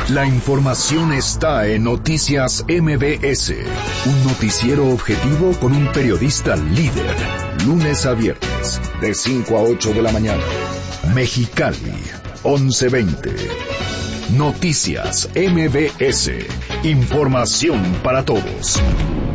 La información está en Noticias MBS, un noticiero objetivo con un periodista líder, lunes a viernes, de 5 a 8 de la mañana. Mexicali, 11:20. Noticias MBS, información para todos.